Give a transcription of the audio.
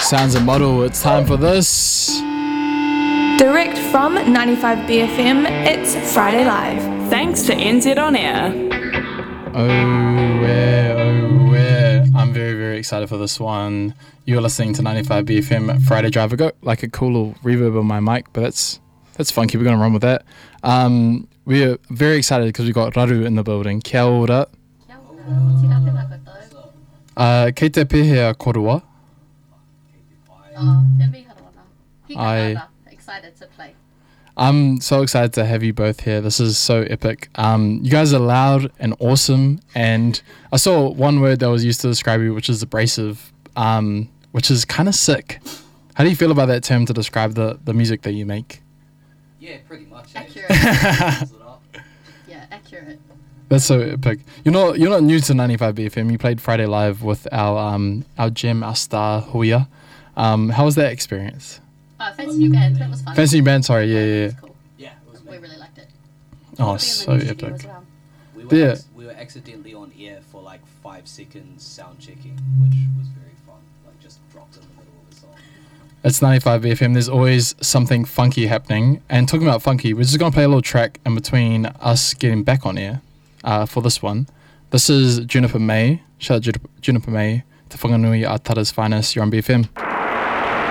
Sounds a model. It's time for this. Direct from 95BFM, it's Friday Live. Thanks to NZ On Air. Oh, where. I'm very, very excited for this one. You're listening to 95BFM Friday Drive. I got like a cool little reverb on my mic, but that's funky. We're going to run with that. We're very excited because we got Raru in the building. Kia ora. Kei te pehea korua. Excited to play. I'm so excited to have you both here. This is so epic. You guys are loud and awesome, and I saw one word that was used to describe you, which is abrasive, which is kind of sick. How do you feel about that term to describe the music that you make? Yeah, pretty much. Accurate. Yeah, accurate. That's so epic. You're not new to 95BFM. You played Friday Live with our gem, our star Huia. How was that experience? Fancy New Band. That was fun. Fancy New Band. Sorry, yeah. It was cool. Yeah, it was We really liked it. Oh, We'll be in the so new studio epic. as well. we were accidentally on air for like 5 seconds sound checking, which was very fun. Like just dropped in the middle of the song. It's 95BFM. There's always something funky happening. And talking about funky, we're just going to play a little track in between us getting back on air for this one. This is Juniper May. Shout out Juniper May. Te whanganui a Tara's Finest. You're on BFM.